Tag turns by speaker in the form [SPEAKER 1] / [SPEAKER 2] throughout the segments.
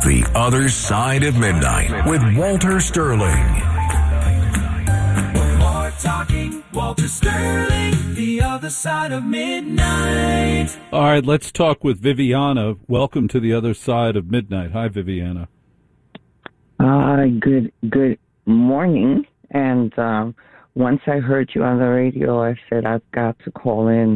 [SPEAKER 1] The Other Side of Midnight with Walter Sterling.
[SPEAKER 2] More talking, Walter Sterling, The Other Side of Midnight.
[SPEAKER 3] All right, let's talk with Viviana. Welcome to The Other Side of Midnight. Hi, Viviana.
[SPEAKER 4] Good morning. And once I heard you on the radio, I said, I've got to call in.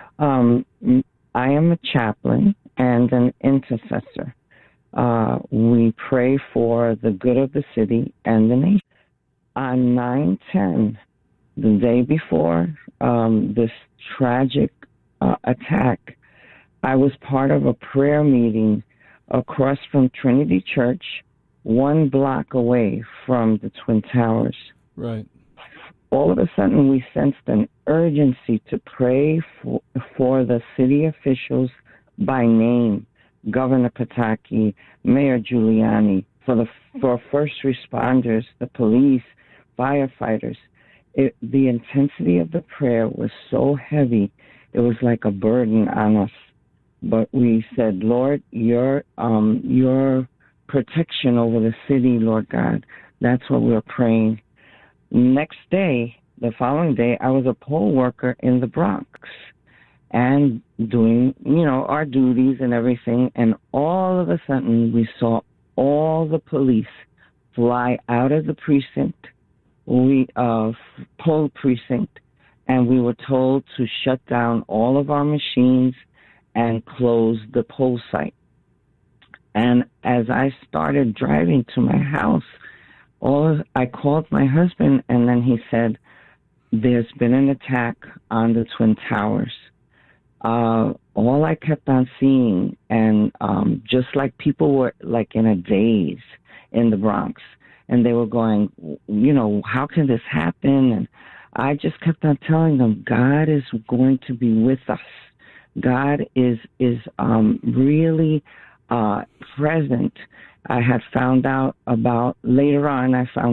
[SPEAKER 4] I am a chaplain and an intercessor. We pray for the good of the city and the nation. On 9/10, the day before this tragic attack, I was part of a prayer meeting across from Trinity Church, 1 block away from the Twin Towers.
[SPEAKER 3] Right.
[SPEAKER 4] All of a sudden, we sensed an urgency to pray for the city officials by name, Governor Pataki, Mayor Giuliani, for first responders, the police, firefighters. The intensity of the prayer was so heavy, it was like a burden on us. But we said, Lord, your protection over the city, Lord God, that's what we're praying. Next day, the following day, I was a poll worker in the Bronx and doing, our duties and everything. And all of a sudden, we saw all the police fly out of the precinct, poll precinct, and we were told to shut down all of our machines and close the poll site. And as I started driving to my house, I called my husband, and then he said, there's been an attack on the Twin Towers. All I kept on seeing, and just like people were like in a daze in the Bronx, and they were going, how can this happen? And I just kept on telling them, God is going to be with us. God is really present. I had found out about, later on,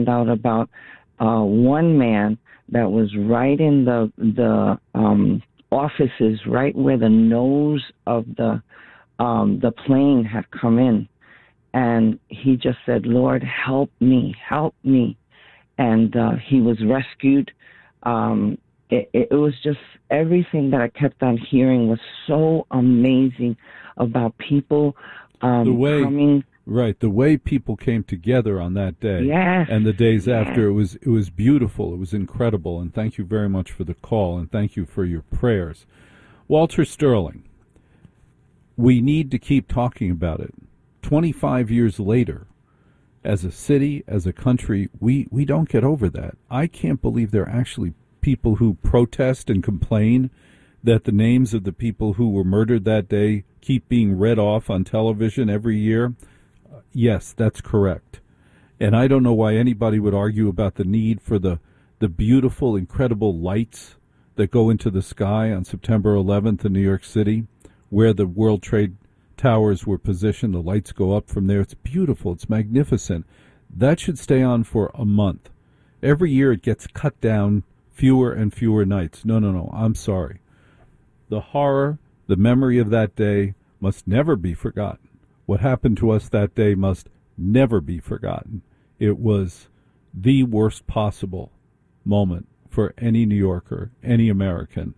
[SPEAKER 4] one man that was right in the offices, right where the nose of the plane had come in. And he just said, Lord, help me. And he was rescued. It was just everything that I kept on hearing was so amazing about people coming.
[SPEAKER 3] Right, the way people came together on that day,
[SPEAKER 4] yes,
[SPEAKER 3] and the days after, it was beautiful. It was incredible, and thank you very much for the call, and thank you for your prayers. Walter Sterling, we need to keep talking about it. 25 years later, as a city, as a country, we don't get over that. I can't believe there are actually people who protest and complain that the names of the people who were murdered that day keep being read off on television every year. Yes, that's correct. And I don't know why anybody would argue about the need for the beautiful, incredible lights that go into the sky on September 11th in New York City, where the World Trade Towers were positioned. The lights go up from there. It's beautiful. It's magnificent. That should stay on for a month. Every year it gets cut down fewer and fewer nights. No, I'm sorry. The horror, the memory of that day must never be forgotten. What happened to us that day must never be forgotten. It was the worst possible moment for any New Yorker, any American.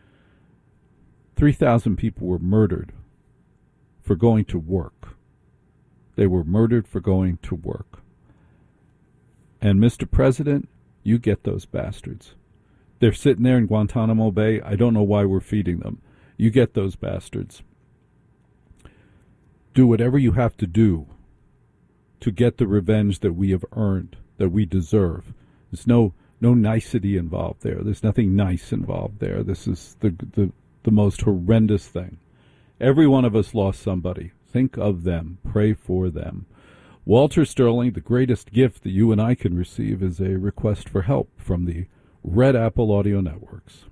[SPEAKER 3] 3,000 people were murdered for going to work. They were murdered for going to work. And Mr. President, you get those bastards. They're sitting there in Guantanamo Bay. I don't know why we're feeding them. You get those bastards. Do whatever you have to do to get the revenge that we have earned, that we deserve. There's no nicety involved there. There's nothing nice involved there. This is the most horrendous thing. Every one of us lost somebody. Think of them. Pray for them. Walter Sterling, the greatest gift that you and I can receive is a request for help from the Red Apple Audio Networks.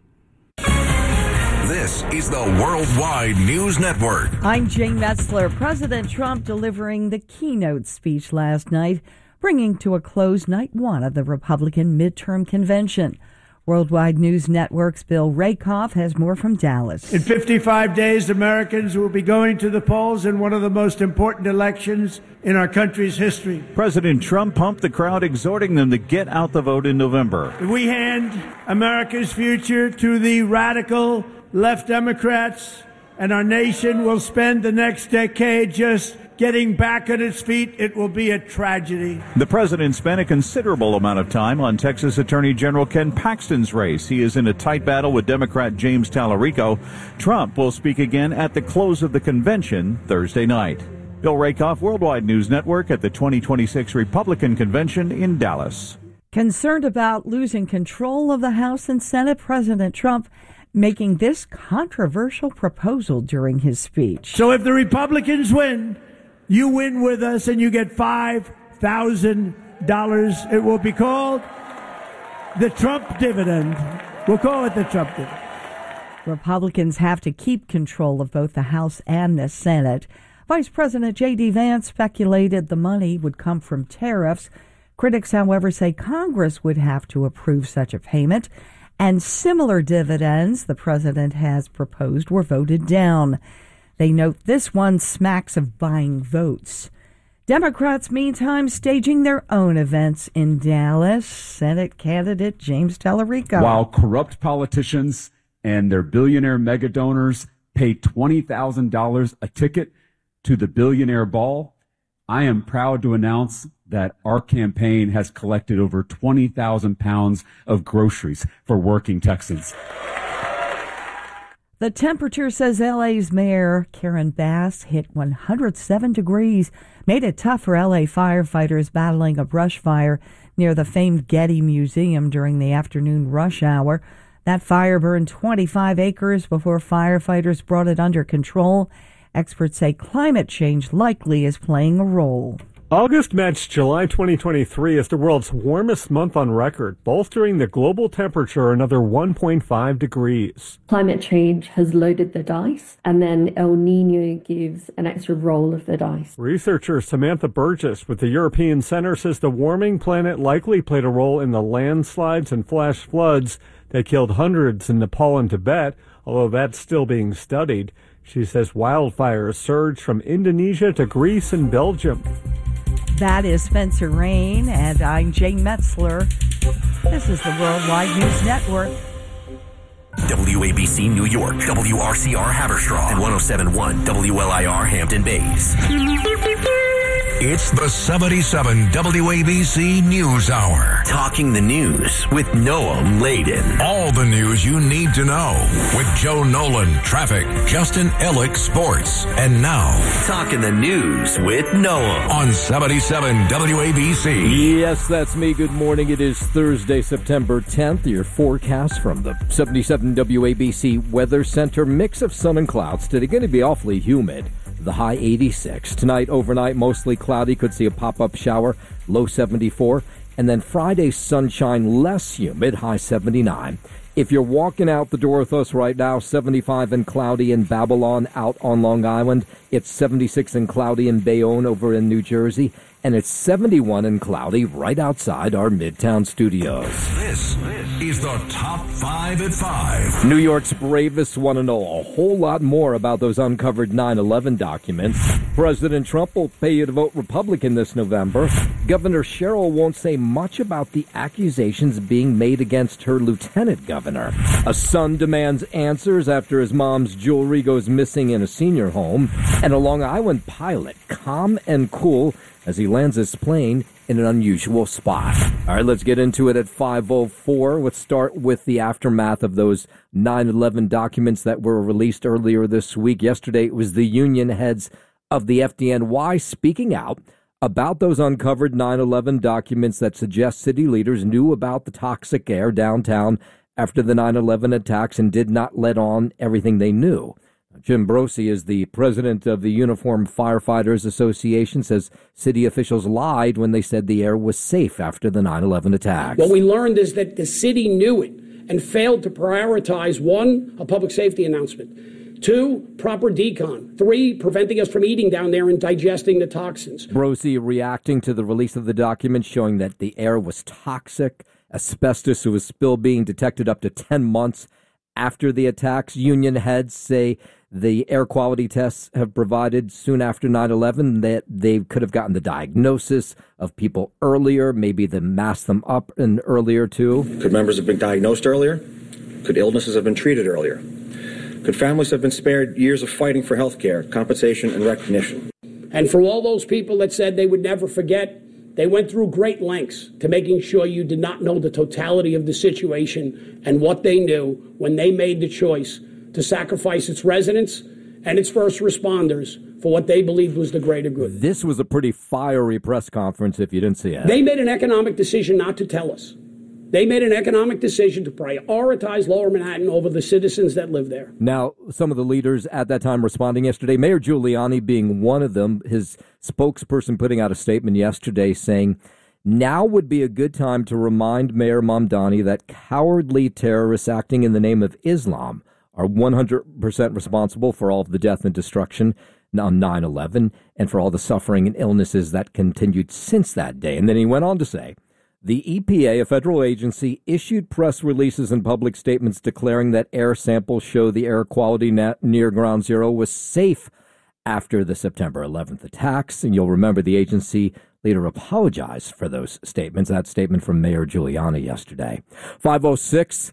[SPEAKER 1] This is the Worldwide News Network.
[SPEAKER 5] I'm Jane Metzler. President Trump delivering the keynote speech last night, bringing to a close night one of the Republican midterm convention. Worldwide News Network's Bill Rakoff has more from Dallas.
[SPEAKER 6] In 55 days, Americans will be going to the polls in one of the most important elections in our country's history.
[SPEAKER 7] President Trump pumped the crowd, exhorting them to get out the vote in November.
[SPEAKER 6] We hand America's future to the radical left Democrats, and our nation will spend the next decade just getting back on its feet. It will be a tragedy.
[SPEAKER 7] The president spent a considerable amount of time on Texas Attorney General Ken Paxton's race. He is in a tight battle with Democrat James Tallarico. Trump will speak again at the close of the convention Thursday night. Bill Rakoff, Worldwide News Network, at the 2026 Republican Convention in Dallas.
[SPEAKER 5] Concerned about losing control of the House and Senate, President Trump making this controversial proposal during his speech.
[SPEAKER 6] So if the Republicans win, you win with us and you get $5,000. It will be called the Trump dividend. We'll call it the Trump dividend.
[SPEAKER 5] Republicans have to keep control of both the House and the Senate. Vice President J.D. Vance speculated the money would come from tariffs. Critics, however, say Congress would have to approve such a payment, and similar dividends the president has proposed were voted down. They note this one smacks of buying votes. Democrats, meantime, staging their own events in Dallas. Senate candidate James Tallarico.
[SPEAKER 8] While corrupt politicians and their billionaire mega donors pay $20,000 a ticket to the billionaire ball, I am proud to announce that our campaign has collected over 20,000 pounds of groceries for working Texans.
[SPEAKER 5] The temperature, says LA's Mayor Karen Bass, hit 107 degrees, made it tough for LA firefighters battling a brush fire near the famed Getty Museum during the afternoon rush hour. That fire burned 25 acres before firefighters brought it under control. Experts say climate change likely is playing a role.
[SPEAKER 9] August matched July 2023 as the world's warmest month on record, bolstering the global temperature another 1.5 degrees.
[SPEAKER 10] Climate change has loaded the dice, and then El Nino gives an extra roll of the dice.
[SPEAKER 9] Researcher Samantha Burgess with the European Center says the warming planet likely played a role in the landslides and flash floods that killed hundreds in Nepal and Tibet, although that's still being studied. She says wildfires surged from Indonesia to Greece and Belgium.
[SPEAKER 5] That is Spencer Rain, and I'm Jane Metzler. This is the Worldwide News Network.
[SPEAKER 1] WABC New York, WRCR Haverstraw, and 107.1 WLIR Hampton Bays. It's the 77 WABC News Hour. Talking the news with Noam Laden. All the news you need to know with Joe Nolan, traffic, Justin Ellick, sports. And now, Talking the News with Noam on 77 WABC.
[SPEAKER 11] Yes, that's me. Good morning. It is Thursday, September 10th. Your forecast from the 77 WABC Weather Center. Mix of sun and clouds. Today going to be awfully humid. The high 86. Tonight, overnight, mostly cloudy. Could see a pop-up shower, low 74. And then Friday, sunshine, less humid, high 79. If you're walking out the door with us right now, 75 and cloudy in Babylon out on Long Island. It's 76 and cloudy in Bayonne over in New Jersey. And it's 71 and cloudy right outside our Midtown studios.
[SPEAKER 1] This is the Top 5 at 5.
[SPEAKER 11] New York's bravest want to know a whole lot more about those uncovered 9/11 documents. President Trump will pay you to vote Republican this November. Governor Sherrill won't say much about the accusations being made against her lieutenant governor. A son demands answers after his mom's jewelry goes missing in a senior home. And a Long Island pilot, calm and cool, as he lands his plane in an unusual spot. All right, let's get into it at 5:04. Let's start with the aftermath of those 9/11 documents that were released earlier this week. Yesterday, it was the union heads of the FDNY speaking out about those uncovered 9/11 documents that suggest city leaders knew about the toxic air downtown after the 9/11 attacks and did not let on everything they knew. Jim Brosi is the president of the Uniformed Firefighters Association, says city officials lied when they said the air was safe after the 9/11 attacks.
[SPEAKER 12] What we learned is that the city knew it and failed to prioritize, 1, a public safety announcement, 2, proper decon, 3, preventing us from eating down there and digesting the toxins.
[SPEAKER 11] Brosi reacting to the release of the documents showing that the air was toxic Asbestos was still being detected up to 10 months after the attacks. Union heads say the air quality tests have provided soon after 9/11 that they could have gotten the diagnosis of people earlier. Maybe they masked them up earlier, too.
[SPEAKER 13] Could members have been diagnosed earlier? Could illnesses have been treated earlier? Could families have been spared years of fighting for health care, compensation, and recognition?
[SPEAKER 12] And for all those people that said they would never forget, they went through great lengths to making sure you did not know the totality of the situation and what they knew when they made the choice to sacrifice its residents and its first responders for what they believed was the greater good.
[SPEAKER 11] This was a pretty fiery press conference if you didn't see it.
[SPEAKER 12] They made an economic decision not to tell us. They made an economic decision to prioritize Lower Manhattan over the citizens that live there.
[SPEAKER 11] Now, some of the leaders at that time responding yesterday, Mayor Giuliani being one of them, his spokesperson putting out a statement yesterday saying, now would be a good time to remind Mayor Mamdani that cowardly terrorists acting in the name of Islam are 100% responsible for all of the death and destruction on 9/11 and for all the suffering and illnesses that continued since that day. And then he went on to say, the EPA, a federal agency, issued press releases and public statements declaring that air samples show the air quality near Ground Zero was safe after the September 11th attacks. And you'll remember the agency later apologized for those statements. That statement from Mayor Giuliani yesterday. 5:06,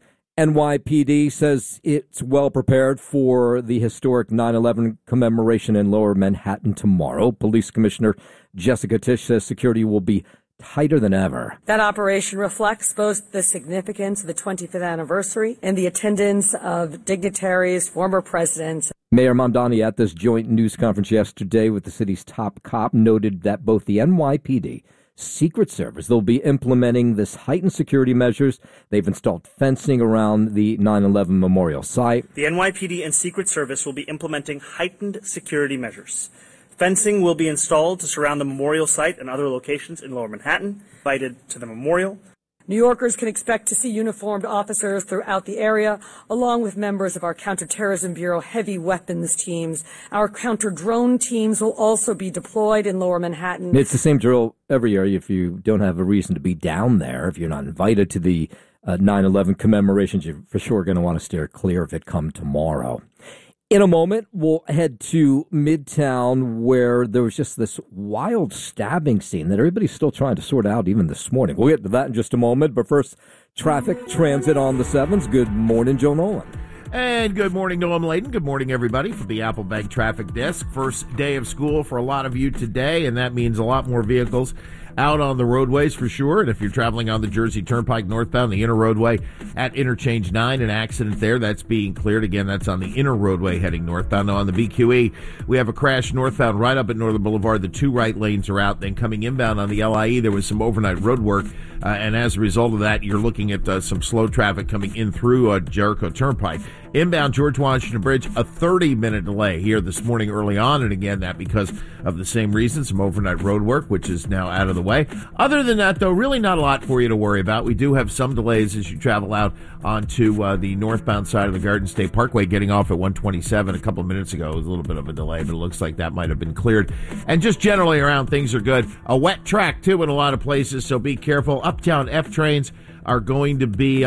[SPEAKER 11] NYPD says it's well prepared for the historic 9/11 commemoration in Lower Manhattan tomorrow. Police Commissioner Jessica Tisch says security will be tighter than ever.
[SPEAKER 14] That operation reflects both the significance of the 25th anniversary and the attendance of dignitaries, former presidents.
[SPEAKER 11] Mayor Mamdani at this joint news conference yesterday with the city's top cop noted that both the NYPD, Secret Service, they'll be implementing this heightened security measures. They've installed fencing around the 9/11 memorial site.
[SPEAKER 15] The NYPD and Secret Service will be implementing heightened security measures. Fencing will be installed to surround the memorial site and other locations in Lower Manhattan, invited to the memorial.
[SPEAKER 14] New Yorkers can expect to see uniformed officers throughout the area, along with members of our Counterterrorism Bureau heavy weapons teams. Our counter-drone teams will also be deployed in Lower Manhattan.
[SPEAKER 11] It's the same drill every year if you don't have a reason to be down there. If you're not invited to the 9/11 commemorations, you're for sure going to want to steer clear of it come tomorrow. In a moment, we'll head to Midtown, where there was just this wild stabbing scene that everybody's still trying to sort out even this morning. We'll get to that in just a moment, but first, traffic, transit on the 7s. Good morning, Joe Nolan.
[SPEAKER 16] And good morning, Noam Layden. Good morning, everybody, from the Apple Bank Traffic Desk. First day of school for a lot of you today, and that means a lot more vehicles out on the roadways for sure. And if you're traveling on the Jersey Turnpike northbound, the inner roadway at Interchange 9, an accident there, that's being cleared. Again, that's on the inner roadway heading northbound. Now on the BQE, we have a crash northbound right up at Northern Boulevard. The two right lanes are out. Then coming inbound on the LIE, there was some overnight road work. And as a result of that, you're looking at some slow traffic coming in through Jericho Turnpike. Inbound George Washington Bridge, a 30-minute delay here this morning early on. And again, that because of the same reason, some overnight road work, which is now out of the way. Other than that, though, really not a lot for you to worry about. We do have some delays as you travel out onto the northbound side of the Garden State Parkway, getting off at 127 a couple of minutes ago. It was a little bit of a delay, but it looks like that might have been cleared. And just generally around, things are good. A wet track, too, in a lot of places, so be careful. Uptown F trains are going to be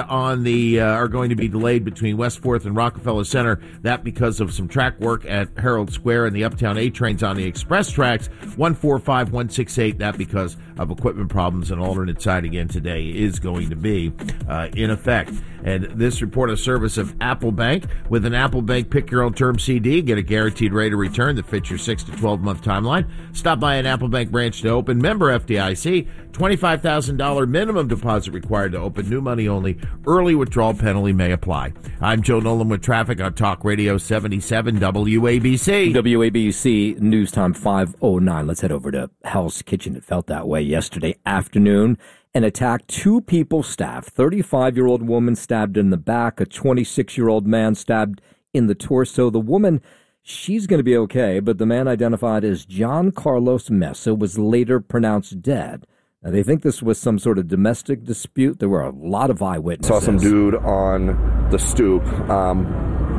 [SPEAKER 16] delayed between West 4th and Rockefeller Center. That because of some track work at Herald Square, and the Uptown A trains on the express tracks 145, 168. That because of equipment problems. An alternate side again today is going to be in effect. And this report of service of Apple Bank. With an Apple Bank Pick Your Own Term CD, get a guaranteed rate of return that fits your 6 to 12 month timeline. Stop by an Apple Bank branch to open. Member FDIC. $25,000 minimum deposit required to open. New money only. Early withdrawal penalty may apply. I'm Joe Nolan with traffic on Talk Radio 77 WABC.
[SPEAKER 11] WABC News Time 5:09. Let's head over to Hell's Kitchen. It felt that way yesterday afternoon. An attack, 2 people stabbed. 35-year-old woman stabbed in the back. A 26-year-old man stabbed in the torso. The woman, she's going to be okay, but the man identified as John Carlos Mesa was later pronounced dead. Now, they think this was some sort of domestic dispute. There were a lot of eyewitnesses.
[SPEAKER 17] Saw some dude on the stoop.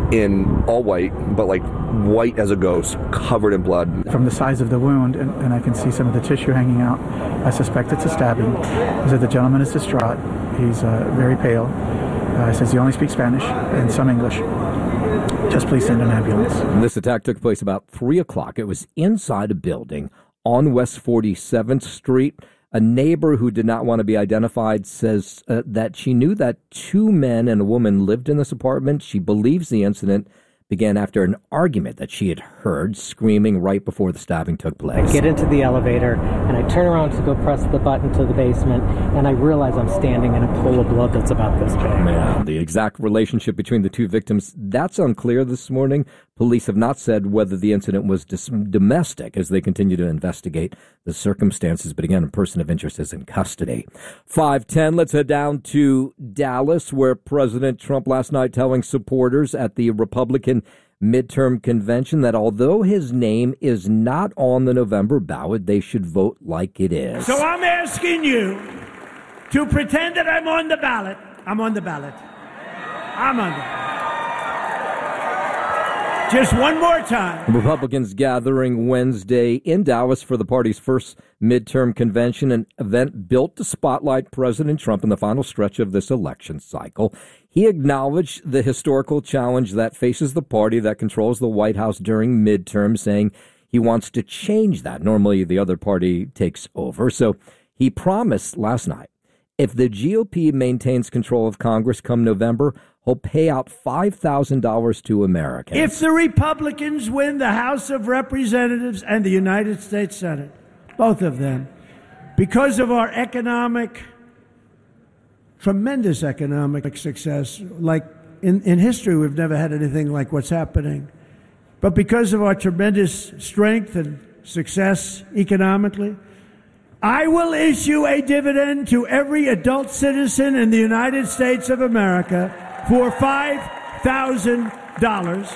[SPEAKER 17] in all white, but like white as a ghost, covered in blood.
[SPEAKER 18] From the size of the wound, and I can see some of the tissue hanging out, I suspect it's a stabbing. He said the gentleman is distraught. He's very pale. He says he only speaks Spanish and some English. Just please send an ambulance.
[SPEAKER 11] This attack took place about 3 o'clock. It was inside a building on West 47th Street. A neighbor who did not want to be identified says that she knew that 2 men and a woman lived in this apartment. She believes the incident began after an argument that she had heard screaming right before the stabbing took place.
[SPEAKER 19] I get into the elevator, and I turn around to go press the button to the basement, and I realize I'm standing in a pool of blood that's about this big.
[SPEAKER 11] Yeah, the exact relationship between the 2 victims, that's unclear this morning. Police have not said whether the incident was domestic as they continue to investigate the circumstances. But again, a person of interest is in custody. 5:10, let's head down to Dallas, where President Trump last night telling supporters at the Republican midterm convention that although his name is not on the November ballot, they should vote like it is.
[SPEAKER 6] So I'm asking you to pretend that I'm on the ballot. I'm on the ballot. I'm on the ballot. Just one more time.
[SPEAKER 11] Republicans gathering Wednesday in Dallas for the party's first midterm convention, an event built to spotlight President Trump in the final stretch of this election cycle. He acknowledged the historical challenge that faces the party that controls the White House during midterms, saying he wants to change that. Normally, the other party takes over. So he promised last night, if the GOP maintains control of Congress come November, he'll pay out $5,000 to Americans.
[SPEAKER 6] If the Republicans win the House of Representatives and the United States Senate, both of them, because of our tremendous economic success, like in history, we've never had anything like what's happening. But because of our tremendous strength and success economically, I will issue a dividend to every adult citizen in the United States of America for $5,000.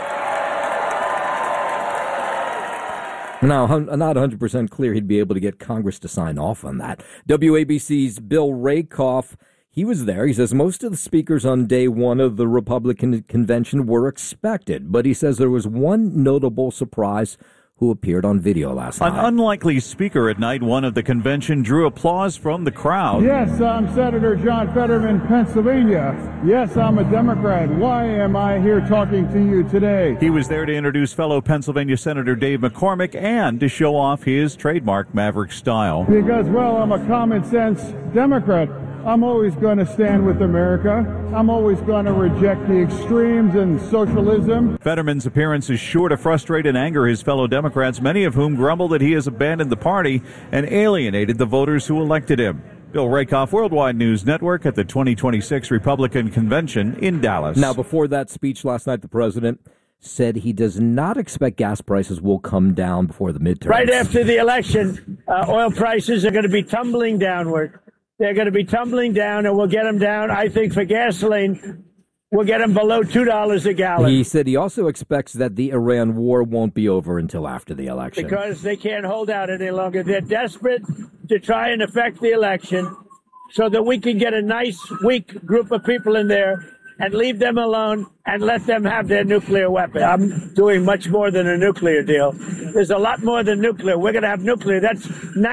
[SPEAKER 11] Now, I'm not 100% clear he'd be able to get Congress to sign off on that. WABC's Bill Rakoff, he was there. He says most of the speakers on day one of the Republican convention were expected, but he says there was one notable surprise who appeared on video last night.
[SPEAKER 7] An unlikely speaker at night one of the convention drew applause from the crowd.
[SPEAKER 20] Yes, I'm Senator John Fetterman, Pennsylvania. Yes, I'm a Democrat. Why am I here talking to you today?
[SPEAKER 7] He was there to introduce fellow Pennsylvania Senator Dave McCormick and to show off his trademark Maverick style.
[SPEAKER 20] Because, well, I'm a common sense Democrat. I'm always going to stand with America. I'm always going to reject the extremes and socialism.
[SPEAKER 7] Fetterman's appearance is sure to frustrate and anger his fellow Democrats, many of whom grumble that he has abandoned the party and alienated the voters who elected him. Bill Rakoff, Worldwide News Network, at the 2026 Republican Convention in Dallas.
[SPEAKER 11] Now, before that speech last night, the president said he does not expect gas prices will come down before the midterms.
[SPEAKER 6] Right after the election, oil prices are going to be tumbling downward. They're going to be tumbling down, and we'll get them down. I think for gasoline, we'll get them below $2 a gallon.
[SPEAKER 11] He said he also expects that the Iran war won't be over until after the election.
[SPEAKER 6] Because they can't hold out any longer. They're desperate to try and affect the election so that we can get a nice, weak group of people in there and leave them alone and let them have their nuclear weapon. I'm doing much more than a nuclear deal. There's a lot more than nuclear. We're going to have nuclear. That's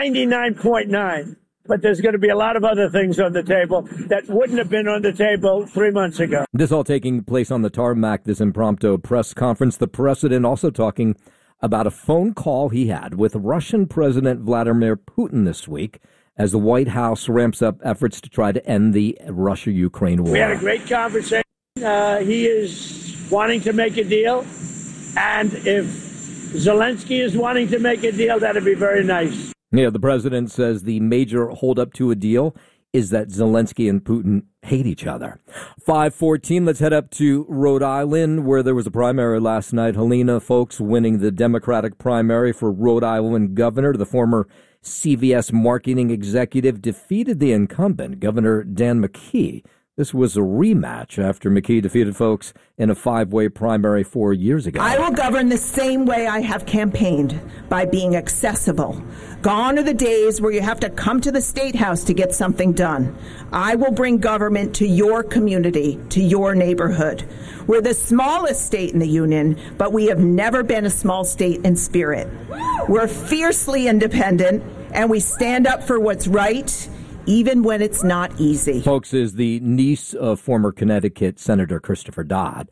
[SPEAKER 6] 99.9. But there's going to be a lot of other things on the table that wouldn't have been on the table 3 months ago.
[SPEAKER 11] This all taking place on the tarmac, this impromptu press conference. The president also talking about a phone call he had with Russian President Vladimir Putin this week as the White House ramps up efforts to try to end the Russia-Ukraine war.
[SPEAKER 6] We had a great conversation. He is wanting to make a deal. And if Zelensky is wanting to make a deal, that'd be very nice.
[SPEAKER 11] Yeah, the president says the major holdup to a deal is that Zelensky and Putin hate each other. 5:14, let's head up to Rhode Island, where there was a primary last night. Helena Foulkes winning the Democratic primary for Rhode Island governor. The former CVS marketing executive defeated the incumbent, Governor Dan McKee. This was a rematch after McKee defeated folks in a 5-way primary 4 years ago.
[SPEAKER 21] I will govern the same way I have campaigned, by being accessible. Gone are the days where you have to come to the State House to get something done. I will bring government to your community, to your neighborhood. We're the smallest state in the Union, but we have never been a small state in spirit. We're fiercely independent, and we stand up for what's right, even when it's not easy.
[SPEAKER 11] Folks, is the niece of former Connecticut Senator Christopher Dodd.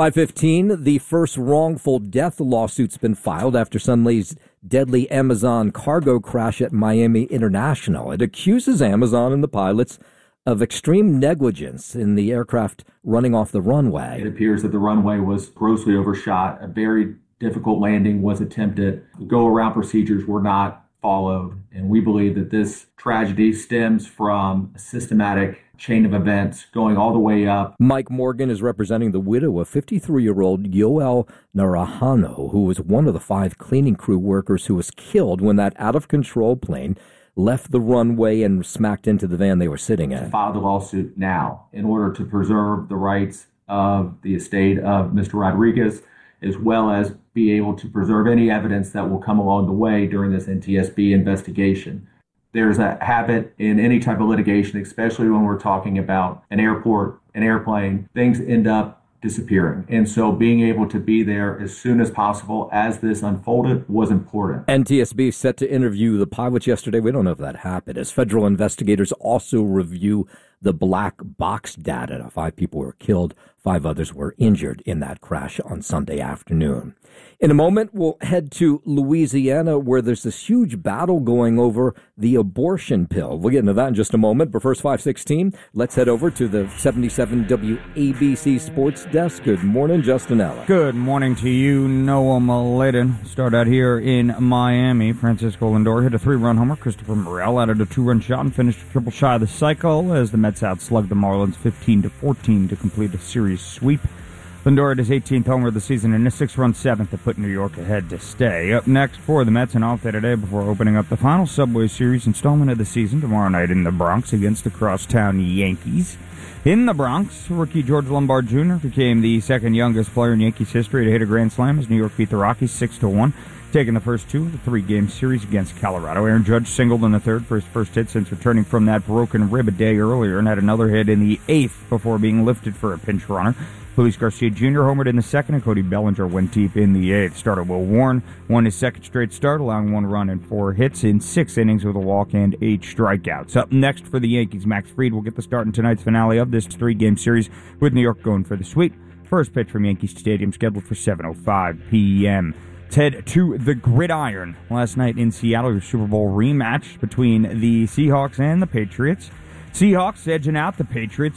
[SPEAKER 11] 5:15, the first wrongful death lawsuit's been filed after Sunday's deadly Amazon cargo crash at Miami International. It accuses Amazon and the pilots of extreme negligence in the aircraft running off the runway.
[SPEAKER 22] It appears that the runway was grossly overshot. A very difficult landing was attempted. The go-around procedures were not followed, and we believe that this tragedy stems from a systematic chain of events going all the way up.
[SPEAKER 11] Mike Morgan is representing the widow of 53-year-old Yoel Narahano, who was one of the 5 cleaning crew workers who was killed when that out-of-control plane left the runway and smacked into the van they were sitting in.
[SPEAKER 22] Filed a lawsuit now in order to preserve the rights of the estate of Mr. Rodriguez, as well as be able to preserve any evidence that will come along the way during this NTSB investigation. There's a habit in any type of litigation, especially when we're talking about an airport, an airplane, things end up disappearing. And so being able to be there as soon as possible as this unfolded was important.
[SPEAKER 11] NTSB set to interview the pilots yesterday. We don't know if that happened, as federal investigators also review the black box data. 5 people were killed, 5 others were injured in that crash on Sunday afternoon. In a moment, we'll head to Louisiana, where there's this huge battle going over the abortion pill. We'll get into that in just a moment. But first, 5:16, let's head over to the 77 WABC Sports Desk. Good morning, Justin Allen.
[SPEAKER 23] Good morning to you, Noam Laden. Start out here in Miami. Francisco Lindor hit a 3-run homer. Christopher Morel added a 2-run shot and finished a triple shy of the cycle as the Mets outslugged the Marlins 15-14 to complete a series sweep. Lindor had his 18th homer of the season and a 6-run 7th to put New York ahead to stay. Up next for the Mets, an off day today before opening up the final Subway Series installment of the season tomorrow night in the Bronx against the crosstown Yankees. In the Bronx, rookie George Lombard Jr. became the second youngest player in Yankees history to hit a grand slam as New York beat the Rockies 6-1, taking the first 2 of the 3-game series against Colorado. Aaron Judge singled in the 3rd for his first hit since returning from that broken rib a day earlier and had another hit in the 8th before being lifted for a pinch runner. Luis Garcia Jr. homered in the 2nd, and Cody Bellinger went deep in the 8th. Starter Will Warren won his 2nd straight start, allowing 1 run and 4 hits in 6 innings with a walk and 8 strikeouts. Up next for the Yankees, Max Fried will get the start in tonight's finale of this 3-game series, with New York going for the sweep. First pitch from Yankee Stadium scheduled for 7:05 p.m. Head to the Gridiron last night in Seattle, your Super Bowl rematch between the Seahawks and the Patriots. Seahawks edging out the Patriots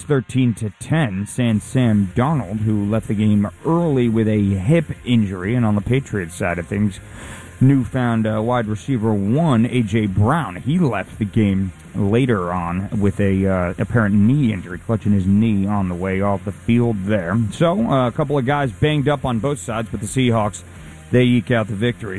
[SPEAKER 23] 13-10. Sam Darnold, who left the game early with a hip injury, and on the Patriots side of things, newfound wide receiver 1, A.J. Brown. He left the game later on with a apparent knee injury, clutching his knee on the way off the field there. So a couple of guys banged up on both sides, but the Seahawks, they eke out the victory,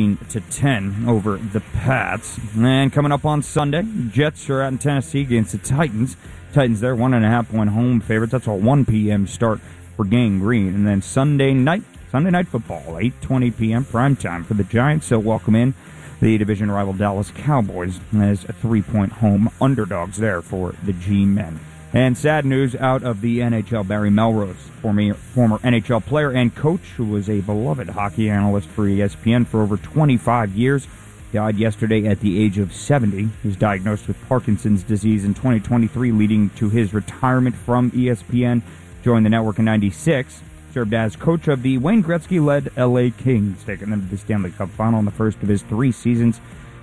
[SPEAKER 23] 13-10 over the Pats. And coming up on Sunday, Jets are out in Tennessee against the Titans. Titans there, 1.5-point home favorites. That's a 1 p.m. start for Gang Green. And then Sunday night football, 8:20 p.m. primetime for the Giants. So welcome in the division rival Dallas Cowboys as a 3-point home underdogs there for the G-Men. And sad news out of the NHL, Barry Melrose, former NHL player and coach who was a beloved hockey analyst for ESPN for over 25 years, died yesterday at the age of 70. He was diagnosed with Parkinson's disease in 2023, leading to his retirement from ESPN. Joined the network in 96, served as coach of the Wayne Gretzky-led LA Kings, taking them to the Stanley Cup final in the first of his 3 seasons.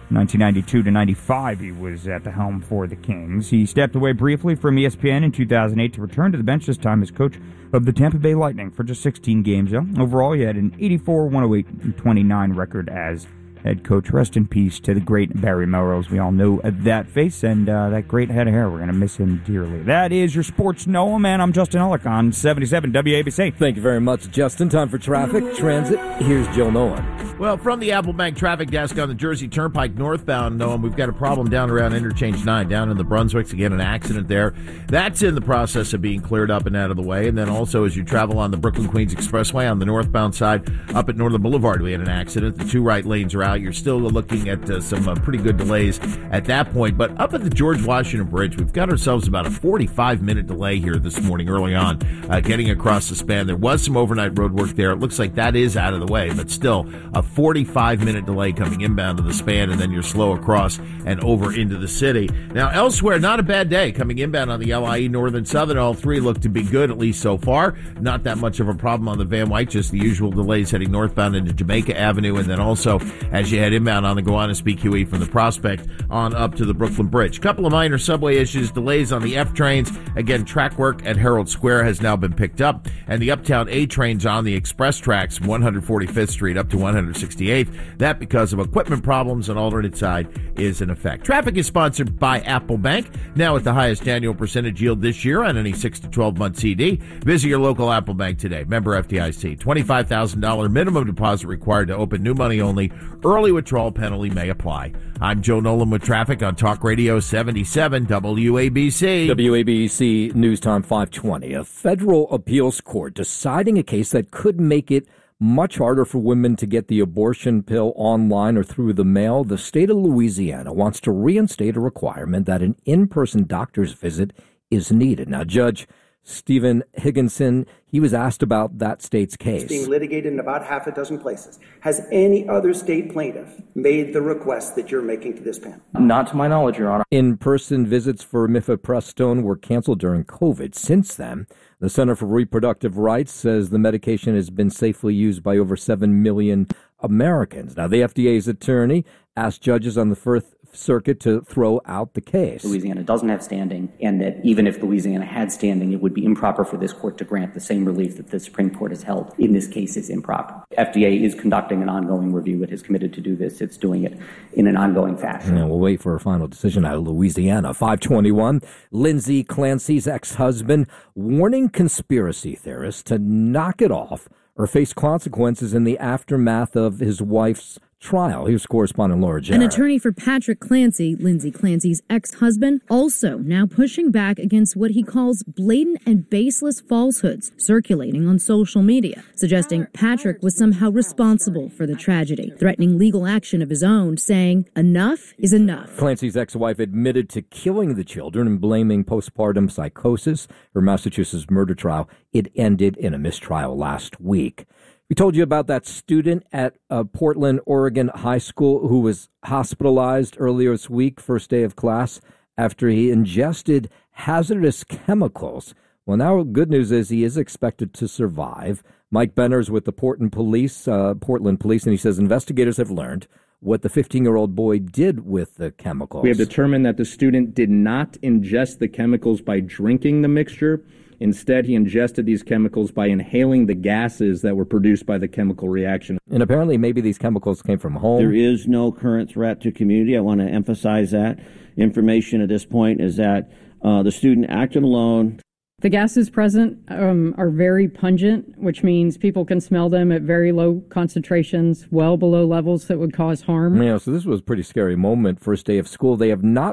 [SPEAKER 23] 1992-95, he was at the helm for the Kings. He stepped away briefly from ESPN in 2008 to return to the bench, this time as coach of the Tampa Bay Lightning for just 16 games. Overall, he had an 84-108-29 record as head coach. Rest in peace to the great Barry Melrose. We all know that face and that great head of hair. We're going to miss him dearly. That is your Sports Noam, and I'm Justin Ellick on 77 WABC.
[SPEAKER 11] Thank you very much, Justin. Time for traffic, transit. Here's Joe Nolan.
[SPEAKER 16] Well, from the Apple Bank traffic desk on the Jersey Turnpike northbound, Noam, we've got a problem down around Interchange 9, down in the Brunswicks. Again, an accident there. That's in the process of being cleared up and out of the way. And then also, as you travel on the Brooklyn-Queens Expressway on the northbound side, up at Northern Boulevard, we had an accident. The two right lanes are out. You're still looking at some pretty good delays at that point. But up at the George Washington Bridge, we've got ourselves about a 45-minute delay here this morning early on, getting across the span. There was some overnight road work there. It looks like that is out of the way, but still a 45-minute delay coming inbound to the span, and then you're slow across and over into the city. Now, elsewhere, not a bad day coming inbound on the LIE Northern Southern. All three look to be good, at least so far. Not that much of a problem on the Van Wyck, just the usual delays heading northbound into Jamaica Avenue, and then also as you head inbound on the Gowanus BQE from the Prospect on up to the Brooklyn Bridge. Couple of minor subway issues, delays on the F trains. Again, track work at Herald Square has now been picked up, and the Uptown A trains on the express tracks from 145th Street up to 168th. That because of equipment problems, an alternate side is in effect. Traffic is sponsored by Apple Bank, now at the highest annual percentage yield this year on any 6 to 12-month CD. Visit your local Apple Bank today. Member FDIC. $25,000 minimum deposit required to open, new money only. Early withdrawal penalty may apply. I'm Joe Nolan with traffic on Talk Radio 77 WABC.
[SPEAKER 11] WABC News Time 520. A federal appeals court deciding a case that could make it much harder for women to get the abortion pill online or through the mail. The state of Louisiana wants to reinstate a requirement that an in-person doctor's visit is needed. Now, Judge Stephen Higginson, he was asked about that state's case.
[SPEAKER 2] It's being litigated in about half a dozen places. Has any other state plaintiff made the request that you're making to this panel?
[SPEAKER 3] Not to my knowledge, Your Honor.
[SPEAKER 11] In-person visits for mifepristone were canceled during COVID. Since then, the Center for Reproductive Rights says the medication has been safely used by over 7 million Americans. Now, the FDA's attorney asked judges on the First Circuit to throw out the case.
[SPEAKER 3] Louisiana doesn't have standing, and that even if Louisiana had standing, it would be improper for this court to grant the same relief that the Supreme Court has held. In this case, it's improper. FDA is conducting an ongoing review. It has committed to do this. It's doing it in an ongoing fashion.
[SPEAKER 11] And we'll wait for a final decision out of Louisiana. 521, Lindsay Clancy's ex-husband warning conspiracy theorists to knock it off or face consequences in the aftermath of his wife's trial. Here's correspondent Laura Jarrett.
[SPEAKER 4] An attorney for Patrick Clancy, Lindsay Clancy's ex-husband, also now pushing back against what he calls blatant and baseless falsehoods circulating on social media, suggesting Patrick was somehow responsible for the tragedy, threatening legal action of his own, saying enough is enough.
[SPEAKER 11] Clancy's ex-wife admitted to killing the children and blaming postpartum psychosis. Her Massachusetts murder trial, it ended in a mistrial last week. We told you about that student at Portland, Oregon High School who was hospitalized earlier this week, first day of class, after he ingested hazardous chemicals. Well, now good news is he is expected to survive. Mike Benner's with the Portland Police, and he says investigators have learned what the 15-year-old boy did with the chemicals.
[SPEAKER 24] We have determined that the student did not ingest the chemicals by drinking the mixture. Instead, he ingested these chemicals by inhaling the gases that were produced by the chemical reaction.
[SPEAKER 11] And apparently maybe these chemicals came from home.
[SPEAKER 25] There is no current threat to community. I want to emphasize that. Information at this point is that the student acted alone.
[SPEAKER 26] The gases present are very pungent, which means people can smell them at very low concentrations, well below levels that would cause harm.
[SPEAKER 11] Yeah, so this was a pretty scary moment, first day of school. They have not